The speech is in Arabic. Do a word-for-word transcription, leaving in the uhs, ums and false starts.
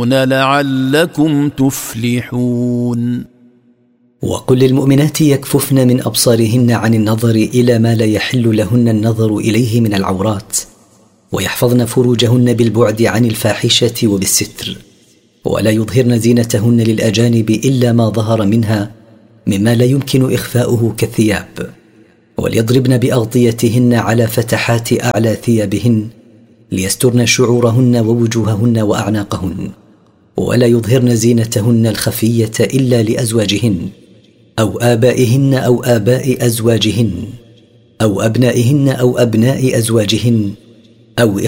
لعلكم تفلحون. وقل للمؤمنات يكففن من أبصارهن عن النظر إلى ما لا يحل لهن النظر إليه من العورات، ويحفظن فروجهن بالبعد عن الفاحشة وبالستر، ولا يظهرن زينتهن للأجانب إلا ما ظهر منها مما لا يمكن إخفاؤه كالثياب، وليضربن بأغطيتهن على فتحات أعلى ثيابهن ليسترن شعورهن ووجوههن وأعناقهن، ولا يظهرن زينتهن الخفية إلا لأزواجهن أو آبائهن أو آباء أزواجهن أو أبنائهن أو أبناء أزواجهن أو